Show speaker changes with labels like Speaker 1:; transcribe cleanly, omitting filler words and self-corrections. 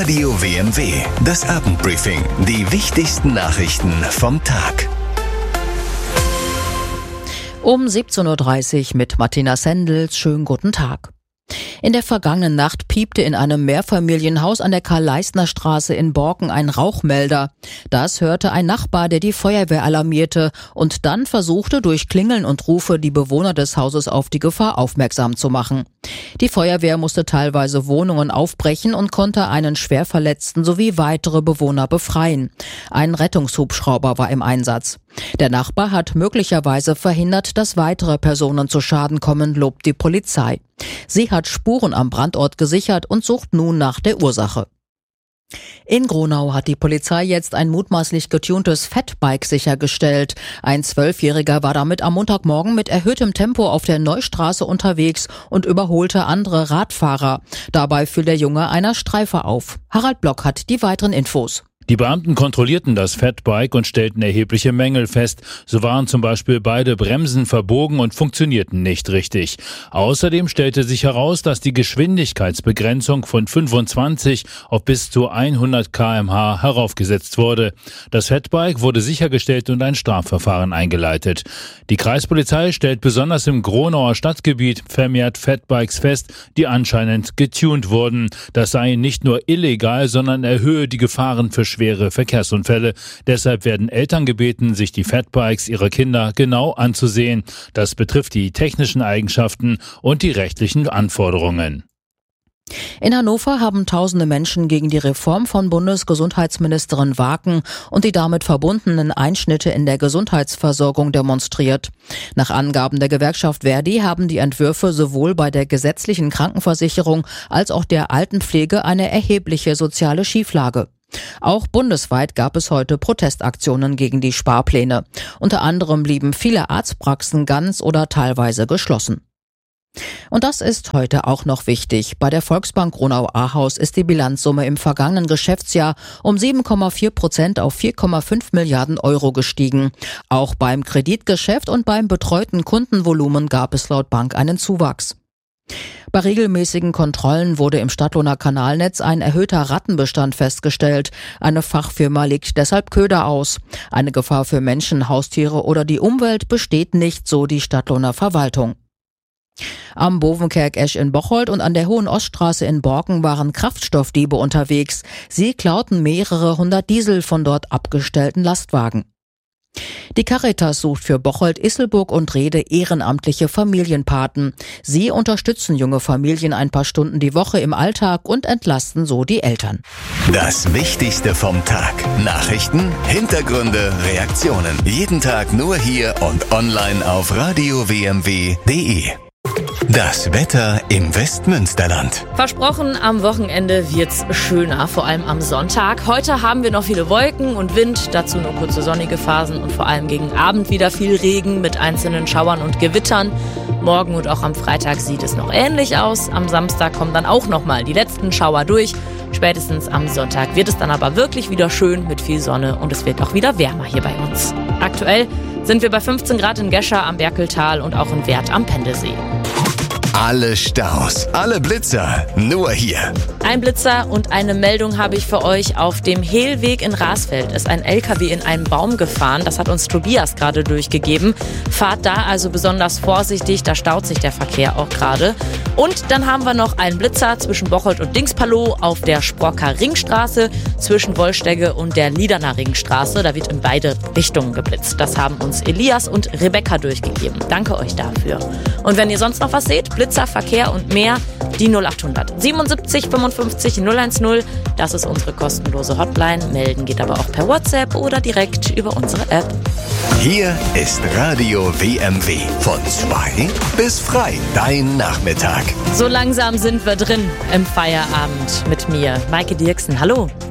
Speaker 1: Radio WMW, das Abendbriefing. Die wichtigsten Nachrichten vom Tag.
Speaker 2: Um 17.30 Uhr mit Martina Sendels. Schönen guten Tag. In der vergangenen Nacht piepte in einem Mehrfamilienhaus an der Karl-Leistner-Straße in Borken ein Rauchmelder. Das hörte ein Nachbar, der die Feuerwehr alarmierte und dann versuchte, durch Klingeln und Rufe die Bewohner des Hauses auf die Gefahr aufmerksam zu machen. Die Feuerwehr musste teilweise Wohnungen aufbrechen und konnte einen Schwerverletzten sowie weitere Bewohner befreien. Ein Rettungshubschrauber war im Einsatz. Der Nachbar hat möglicherweise verhindert, dass weitere Personen zu Schaden kommen, lobt die Polizei. Sie hat Spuren am Brandort gesichert und sucht nun nach der Ursache. In Gronau hat die Polizei jetzt ein mutmaßlich getuntes Fatbike sichergestellt. Ein 12-Jähriger war damit am Montagmorgen mit erhöhtem Tempo auf der Neustraße unterwegs und überholte andere Radfahrer. Dabei fiel der Junge einer Streife auf. Harald Block hat die weiteren Infos.
Speaker 3: Die Beamten kontrollierten das Fatbike und stellten erhebliche Mängel fest. So waren zum Beispiel beide Bremsen verbogen und funktionierten nicht richtig. Außerdem stellte sich heraus, dass die Geschwindigkeitsbegrenzung von 25 auf bis zu 100 km/h heraufgesetzt wurde. Das Fatbike wurde sichergestellt und ein Strafverfahren eingeleitet. Die Kreispolizei stellt besonders im Gronauer Stadtgebiet vermehrt Fatbikes fest, die anscheinend getunt wurden. Das sei nicht nur illegal, sondern erhöhe die Gefahren für schwere Verkehrsunfälle. Deshalb werden Eltern gebeten, sich die Fatbikes ihrer Kinder genau anzusehen. Das betrifft die technischen Eigenschaften und die rechtlichen Anforderungen.
Speaker 2: In Hannover haben tausende Menschen gegen die Reform von Bundesgesundheitsministerin Waken und die damit verbundenen Einschnitte in der Gesundheitsversorgung demonstriert. Nach Angaben der Gewerkschaft Verdi haben die Entwürfe sowohl bei der gesetzlichen Krankenversicherung als auch der Altenpflege eine erhebliche soziale Schieflage. Auch bundesweit gab es heute Protestaktionen gegen die Sparpläne. Unter anderem blieben viele Arztpraxen ganz oder teilweise geschlossen. Und das ist heute auch noch wichtig. Bei der Volksbank Gronau-Ahaus ist die Bilanzsumme im vergangenen Geschäftsjahr um 7,4% auf 4,5 Milliarden Euro gestiegen. Auch beim Kreditgeschäft und beim betreuten Kundenvolumen gab es laut Bank einen Zuwachs. Bei regelmäßigen Kontrollen wurde im Stadtlohner Kanalnetz ein erhöhter Rattenbestand festgestellt. Eine Fachfirma legt deshalb Köder aus. Eine Gefahr für Menschen, Haustiere oder die Umwelt besteht nicht, so die Stadtlohner Verwaltung. Am Bovenkerk-Esch in Bocholt und an der Hohen Oststraße in Borken waren Kraftstoffdiebe unterwegs. Sie klauten mehrere hundert Diesel von dort abgestellten Lastwagen. Die Caritas sucht für Bocholt, Isselburg und Rede ehrenamtliche Familienpaten. Sie unterstützen junge Familien ein paar Stunden die Woche im Alltag und entlasten so die Eltern.
Speaker 1: Das Wichtigste vom Tag. Nachrichten, Hintergründe, Reaktionen. Jeden Tag nur hier und online auf radiowmw.de. Das Wetter im Westmünsterland.
Speaker 4: Versprochen, am Wochenende wird's schöner, vor allem am Sonntag. Heute haben wir noch viele Wolken und Wind, dazu nur kurze sonnige Phasen und vor allem gegen Abend wieder viel Regen mit einzelnen Schauern und Gewittern. Morgen und auch am Freitag sieht es noch ähnlich aus. Am Samstag kommen dann auch nochmal die letzten Schauer durch. Spätestens am Sonntag wird es dann aber wirklich wieder schön mit viel Sonne und es wird auch wieder wärmer hier bei uns. Aktuell sind wir bei 15 Grad in Gescher am Berkeltal und auch in Werth am Pendelsee.
Speaker 1: Alle Staus, alle Blitzer, nur hier.
Speaker 4: Ein Blitzer und eine Meldung habe ich für euch. Auf dem Hehlweg in Rasfeld ist ein LKW in einen Baum gefahren. Das hat uns Tobias gerade durchgegeben. Fahrt da also besonders vorsichtig, da staut sich der Verkehr auch gerade. Und dann haben wir noch einen Blitzer zwischen Bocholt und Dingspalow auf der Sprocker Ringstraße, zwischen Wollstegge und der Liederner Ringstraße. Da wird in beide Richtungen geblitzt. Das haben uns Elias und Rebecca durchgegeben. Danke euch dafür. Und wenn ihr sonst noch was seht, Blitzer, Verkehr und mehr, die 0800 77 55 010. Das ist unsere kostenlose Hotline. Melden geht aber auch per WhatsApp oder direkt über unsere App.
Speaker 1: Hier ist Radio WMW. Von 2 bis frei. Dein Nachmittag.
Speaker 4: So langsam sind wir drin im Feierabend mit mir, Maike Dirksen. Hallo.